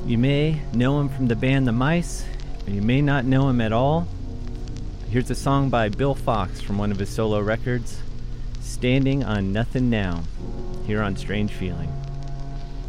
You may know him from the band The Mice, or you may not know him at all. Here's a song by Bill Fox from one of his solo records, Standing on Nothing Now, here on Strange Feeling.